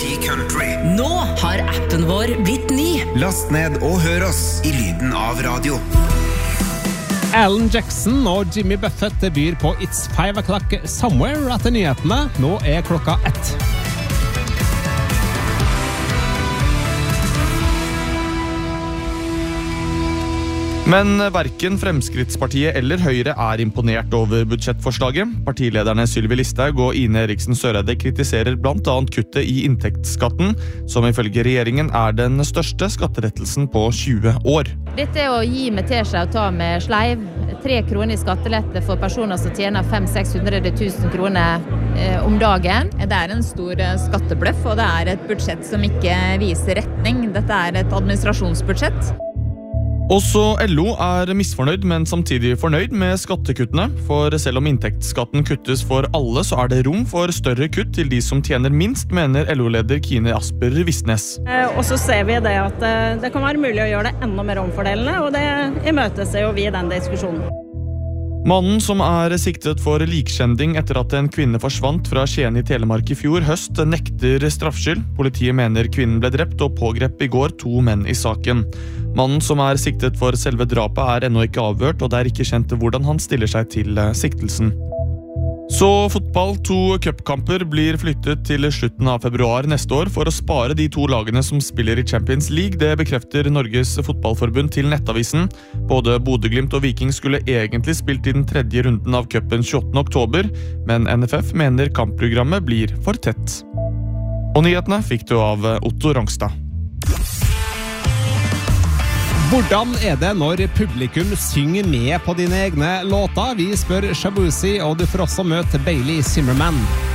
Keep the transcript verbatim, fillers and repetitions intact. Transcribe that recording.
ti Country. Nå har appen vår blitt ny. Last ned og hør oss i lyden av radio. Alan Jackson og Jimmy Buffett byr på It's Five O'Clock Somewhere etter nyhetene. Nå er klokka ett. Men hverken Fremskrittspartiet eller Høyre er imponert over budsjettforslaget. Partilederne Sylvi Listhaug og Ine Eriksen Søreide kritiserer blant annet kuttet i inntektsskatten, som ifølge regjeringen er den største skatterettelsen på tjue år. Dette er å gi med teskje og ta med sleiv. Tre kroner i skattelette for personer som tjener fem til seks hundre tusen kroner eh, om dagen. Det er en stor skattebløff, og det er et budsjett som ikke viser retning. Dette er et administrasjonsbudsjett. Også L O er misfornøyd, men samtidig fornøyd med skattekuttene. For selv om inntektsskatten kuttes for alle, så er det rom for større kutt til de som tjener minst, mener L O-leder Kine Asper Visnes. Eh, og så ser vi det at eh, det kan være mulig å gjøre det enda mer omfordelende, og det imøteser jo vi i den diskusjonen. Mannen som er siktet for likkjending etter at en kvinne forsvant fra Skien i Telemark i fjor høst, nekter straffskyld. Politiet mener kvinnen ble drept og pågrep i går to menn i saken. Mannen som er siktet for selve drapet er ennå ikke avhørt, og det er ikke kjent hvordan han stiller seg til siktelsen. Så fotball, to cupkamper blir flyttet til slutten av februar neste år for å spare de to lagene som spiller i Champions League. Det bekrefter Norges fotballforbund til Nettavisen. Både Bodø Glimt og Viking skulle egentlig spilt i den tredje runden av cupen tjueåttende oktober, men N F F mener kampprogrammet blir for tett. Og nyhetene fikk du av Otto Rangstad. Hvordan er det når publikum synger med på dine egne låter? Vi spør Shabuzi, og du får også møte Bailey Zimmerman.